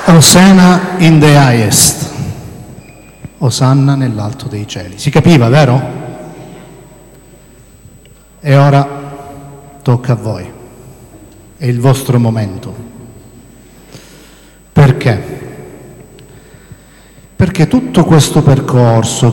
Hosanna in the highest. Osanna nell'alto dei cieli. Si capiva, vero? E ora tocca a voi. È il vostro momento. Perché? Perché tutto questo percorso